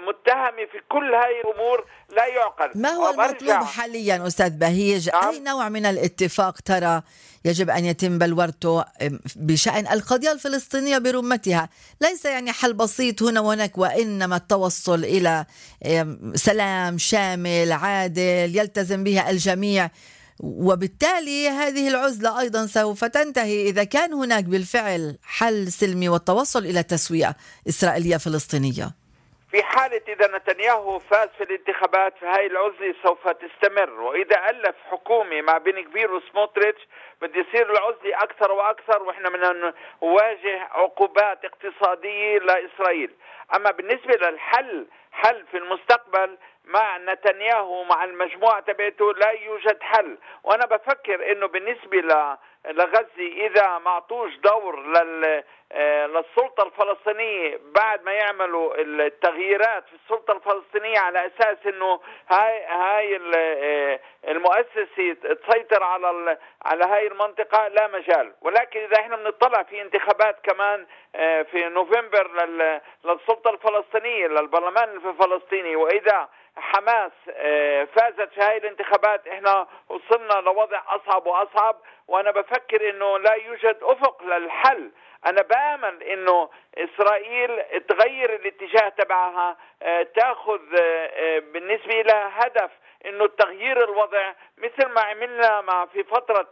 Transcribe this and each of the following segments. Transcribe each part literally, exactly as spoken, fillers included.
متهمة في كل هاي الأمور لا يعقل. ما هو المطلوب حاليا أستاذ بهيج؟ نعم؟ أي نوع من الاتفاق ترى يجب أن يتم بلورته بشأن القضية الفلسطينية برمتها؟ ليس يعني حل بسيط هنا وهناك، وإنما التوصل إلى سلام شامل عادل يلتزم بها الجميع، وبالتالي هذه العزلة أيضا سوف تنتهي إذا كان هناك بالفعل حل سلمي والتوصل إلى تسوية إسرائيلية فلسطينية. في حالة إذا نتنياهو فاز في الانتخابات فهاي العزلة سوف تستمر، وإذا ألف حكومة مع بن كبير وسموتريتش بده يصير العزلة أكثر وأكثر، وإحنا بدنا نواجه عقوبات اقتصادية لإسرائيل. أما بالنسبة للحل، حل في المستقبل مع نتنياهو مع المجموعة تبعته لا يوجد حل. وأنا بفكر إنه بالنسبة لغزة إذا ما عطوش دور لل للسلطة الفلسطينية بعد ما يعملوا التغييرات في السلطة الفلسطينية على أساس إنه هاي هاي المؤسسة تسيطر على على هاي المنطقة، لا مجال. ولكن إذا إحنا بنطلع في انتخابات كمان في نوفمبر للسلطة الفلسطينية للبرلمان الفلسطيني، وإذا حماس فازت في هاي الانتخابات احنا وصلنا لوضع أصعب وأصعب. وأنا بفكر إنه لا يوجد أفق للحل. أنا بآمل إنه إسرائيل تغير الاتجاه تبعها، تأخذ بالنسبة لها هدف إنه تغيير الوضع مثل ما عملنا مع في فترة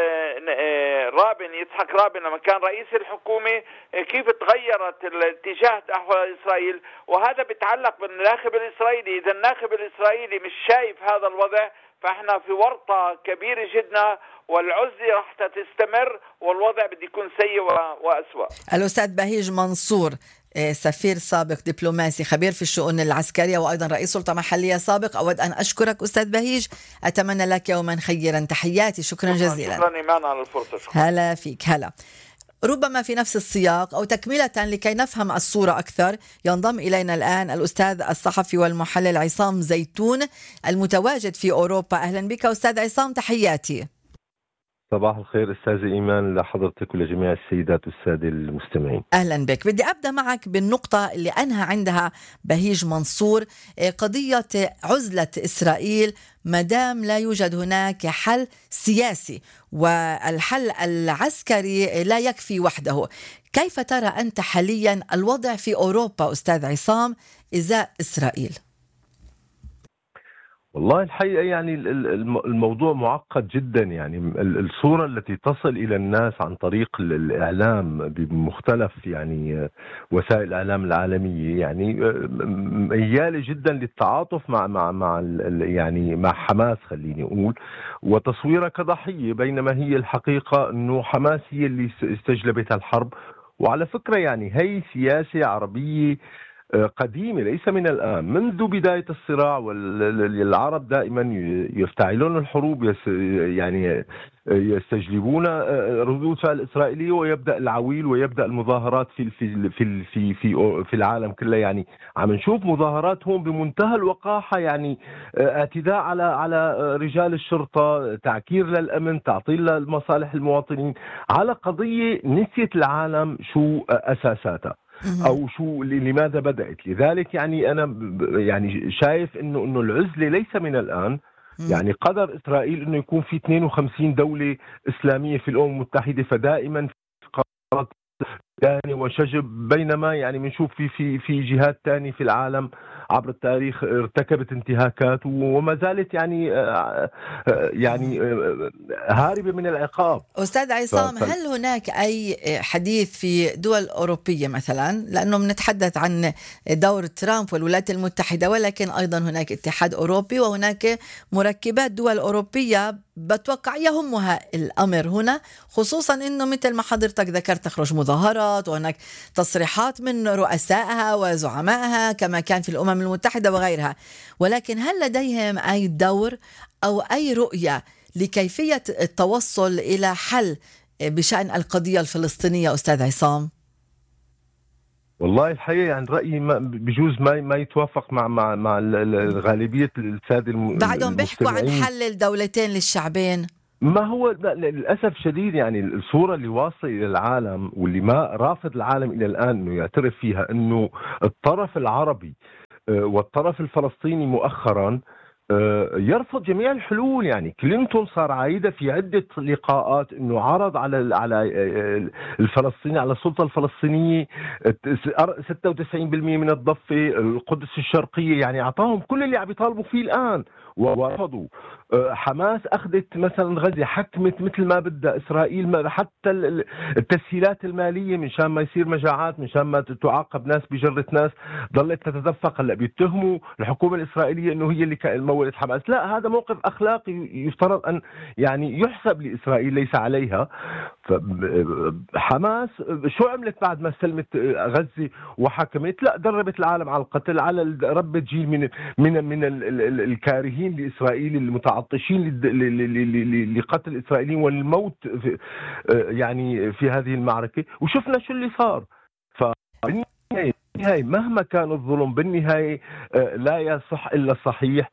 رابن يسحق رابن لما كان رئيس الحكومة، كيف تغيرت الاتجاه نحو إسرائيل. وهذا بيتعلق بالناخب الإسرائيلي. إذا الناخب الإسرائيلي مش شايف هذا الوضع فإحنا في ورطة كبيرة جدا، والعزلة راح تستمر والوضع بده يكون سيء وأسوأ. الأستاذ بهيج منصور، سفير سابق دبلوماسي خبير في الشؤون العسكرية وأيضا رئيس سلطة محلية سابق، أود أن أشكرك أستاذ بهيج، أتمنى لك يوما خيرا. تحياتي، شكرا جزيلا. شكرا إيمان على الفرصة. هلا فيك. هلا. ربما في نفس السياق أو تكملة لكي نفهم الصورة أكثر، ينضم إلينا الآن الأستاذ الصحفي والمحلل عصام زيتون المتواجد في أوروبا. أهلا بك أستاذ عصام، تحياتي. صباح الخير أستاذ إيمان لحضرتك ولجميع السيدات والسادة المستمعين. أهلا بك. بدي أبدأ معك بالنقطة اللي أنهى عندها بهيج منصور، قضية عزلة إسرائيل مدام لا يوجد هناك حل سياسي، والحل العسكري لا يكفي وحده. كيف ترى أنت حاليا الوضع في أوروبا أستاذ عصام إزاء إسرائيل؟ والله الحقيقة يعني الموضوع معقد جدا. يعني الصورة التي تصل إلى الناس عن طريق الإعلام بمختلف يعني وسائل الإعلام العالمية يعني ميالة جدا للتعاطف مع مع مع يعني مع حماس خليني أقول، وتصويرها كضحية، بينما هي الحقيقة إنه حماس هي اللي استجلبت الحرب. وعلى فكرة يعني هي سياسة عربية قديمة ليس من الآن، منذ بداية الصراع. والعرب دائما يفتعلون الحروب، يعني يستجلبون ردود فعل إسرائيلية، ويبدأ العويل ويبدأ المظاهرات في في في في في, في العالم كله. يعني عم نشوف مظاهرات هون بمنتهى الوقاحة، يعني اعتداء على على رجال الشرطة، تعكير للأمن، تعطيل لمصالح المواطنين، على قضية نسيت العالم شو أساساتها أو شو لماذا بدأت. لذلك يعني أنا يعني شايف إنه إنه العزلة ليس من الآن. يعني قدر إسرائيل إنه يكون في اثنين وخمسين دولة إسلامية في الأمم المتحدة، فدائما في قرارات ثانية وشجب، بينما يعني بنشوف في في في جهات ثانية في العالم عبر التاريخ ارتكبت انتهاكات وما زالت يعني يعني هاربة من العقاب. أستاذ عصام، هل هناك أي حديث في دول أوروبية مثلا، لأنه بنتحدث عن دور ترامب والولايات المتحدة، ولكن أيضا هناك اتحاد أوروبي وهناك مركبات دول أوروبية بتوقع يهمها الأمر هنا، خصوصا أنه مثل ما حضرتك ذكرت تخرج مظاهرات وهناك تصريحات من رؤسائها وزعمائها كما كان في الأمم المتحدة وغيرها. ولكن هل لديهم أي دور أو أي رؤية لكيفية التوصل إلى حل بشأن القضية الفلسطينية أستاذ عصام؟ والله الحقيقة يعني رأيي ما بجوز ما ما يتوافق مع مع مع الغالبية السادة المستمعين. بعدهم بيحكوا عن حل الدولتين للشعبين. ما هو للأسف شديد يعني الصورة اللي واصلة إلى العالم واللي ما رافض العالم إلى الآن إنه يعترف فيها، إنه الطرف العربي والطرف الفلسطيني مؤخرا يرفض جميع الحلول. يعني كلينتون صار عايدة في عدة لقاءات انه عرض على على الفلسطيني، على السلطة الفلسطينية ستة وتسعين بالمئة من الضفة، القدس الشرقية، يعني اعطاهم كل اللي عم يطالبوا فيه الآن ورفضوا. حماس أخذت مثلا غزة، حكمت مثل ما بدها إسرائيل، حتى التسهيلات المالية من شان ما يصير مجاعات، من شان ما تعاقب ناس بجرة ناس، ضلت تتدفق. هلا بيتهموا الحكومة الإسرائيلية إنه هي اللي مولت حماس. لا، هذا موقف أخلاقي يفترض أن يعني يحسب لإسرائيل ليس عليها. حماس شو عملت بعد ما استلمت غزة وحكمت؟ لا، دربت العالم على القتل، على ربت جيل من من من الكارهين لإسرائيل، المتعطشين لقتل الإسرائيليين والموت في يعني في هذه المعركة. وشفنا شو اللي صار. بالنهاية مهما كان الظلم بالنهاية لا يصح إلا الصحيح.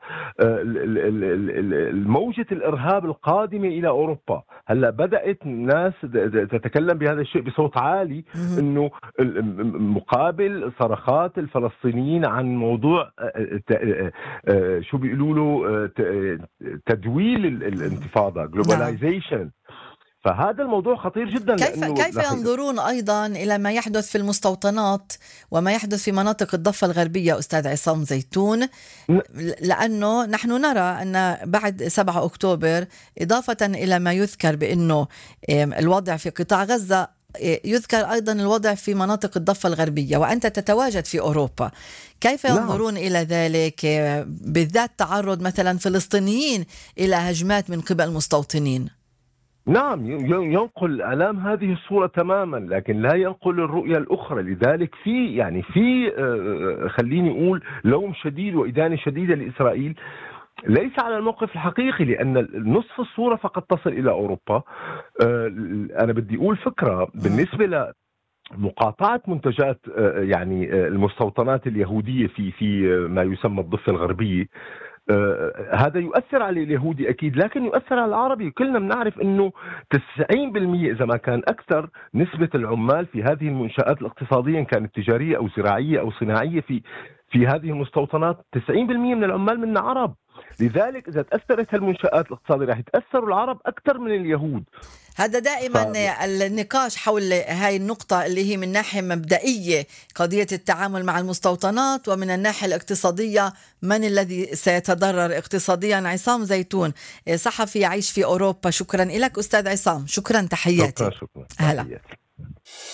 موجة الإرهاب القادمة إلى أوروبا، هلا بدأت ناس تتكلم بهذا الشيء بصوت عالي، إنه مقابل صرخات الفلسطينيين عن موضوع شو بيقولوا له تدويل الانتفاضة globalization. فهذا الموضوع خطير جدا. كيف كيف ينظرون أيضا إلى ما يحدث في المستوطنات وما يحدث في مناطق الضفة الغربية أستاذ عصام زيتون؟ لأنه نحن نرى أن بعد سبعة أكتوبر، إضافة إلى ما يذكر بأنه الوضع في قطاع غزة، يذكر أيضا الوضع في مناطق الضفة الغربية، وأنت تتواجد في أوروبا. كيف ينظرون نعم. إلى ذلك، بالذات تعرض مثلا فلسطينيين إلى هجمات من قبل مستوطنين؟ نعم، ينقل الإعلام هذه الصورة تماما، لكن لا ينقل الرؤية الأخرى. لذلك في يعني في خليني أقول لوم شديد وإدانة شديدة لإسرائيل، ليس على الموقف الحقيقي، لأن نصف الصورة فقط تصل إلى أوروبا. أنا بدي أقول فكرة بالنسبة ل مقاطعة منتجات يعني المستوطنات اليهودية في في ما يسمى الضفة الغربية. آه هذا يؤثر على اليهودي أكيد، لكن يؤثر على العربي. كلنا بنعرف أنه تسعين بالمئة إذا ما كان أكثر نسبة العمال في هذه المنشآت الاقتصادية، إن كانت تجارية أو زراعية أو صناعية، في في هذه المستوطنات تسعين بالمئة من العمال من عرب. لذلك إذا تأثرت المنشآت الاقتصادية راح يتأثروا العرب أكثر من اليهود. هذا دائما ف... النقاش حول هاي النقطة اللي هي من ناحية مبدئية قضية التعامل مع المستوطنات، ومن الناحية الاقتصادية من الذي سيتضرر اقتصاديا. عصام زيتون، صحفي يعيش في أوروبا، شكرا لك أستاذ عصام. شكرا، تحياتي. شكرا, شكرا. هلا.